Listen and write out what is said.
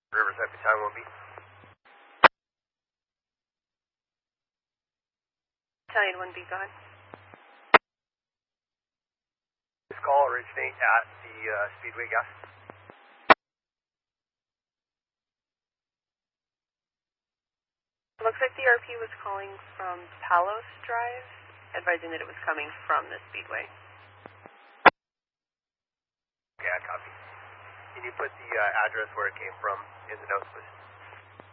Riverside Battalion 1B. Battalion 1B, go ahead. This call originate at the Speedway gas. Looks like the RP was calling from Palos Drive, advising that it was coming from the Speedway. Okay, I copy. Can you put the address where it came from in the notes, please?